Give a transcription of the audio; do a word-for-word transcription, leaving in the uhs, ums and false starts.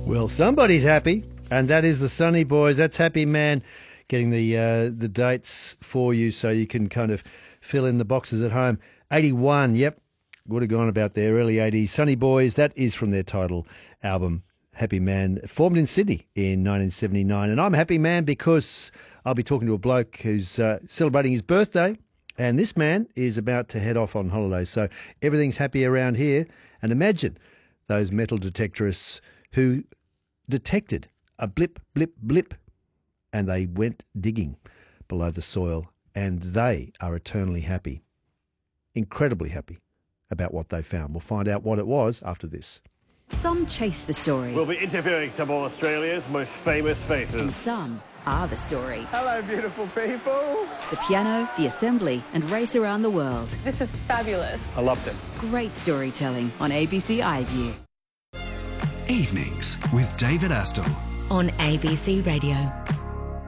Well, somebody's happy, and that is the Sunny Boys. That's Happy Man getting the uh, the dates for you so you can kind of fill in the boxes at home. eighty-one, yep, would have gone about there, early eighties. Sunny Boys, that is from their title album, Happy Man, formed in Sydney in nineteen seventy-nine. And I'm Happy Man because I'll be talking to a bloke who's uh, celebrating his birthday, and this man is about to head off on holiday. So everything's happy around here. And imagine those metal detectorists who detected a blip, blip, blip, and they went digging below the soil, and they are eternally happy, incredibly happy about what they found. We'll find out what it was after this. Some chase the story. We'll be interviewing some of Australia's most famous faces. And some are the story. Hello, beautiful people. The piano, the assembly, and race around the world. This is fabulous. I loved it. Great storytelling on A B C iView. Evenings with David Astle on A B C Radio.